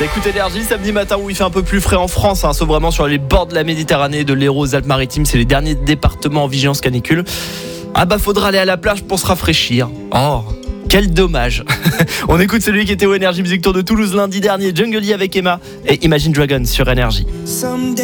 Ça écoute Énergie, samedi matin où il fait un peu plus frais en France, sauf vraiment sur les bords de la Méditerranée, de l'Hérault aux Alpes-Maritimes, c'est les derniers départements en vigilance canicule. Faudra aller à la plage pour se rafraîchir. Oh, quel dommage. On écoute celui qui était au Énergie Music Tour de Toulouse lundi dernier, Jungle avec Emma et Imagine Dragons sur Énergie.